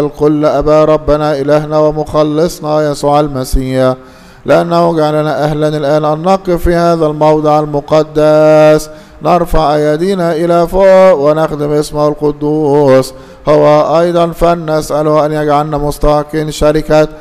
الكل أبا ربنا إلهنا ومخلصنا يسوع المسيح، لأنه جعلنا أهلا الآن أن نقف في هذا الموضع المقدس نرفع أيدينا إلى فوق ونخدم اسمه القدوس. هو أيضا فلنسأله أن يجعلنا مستحقين شركة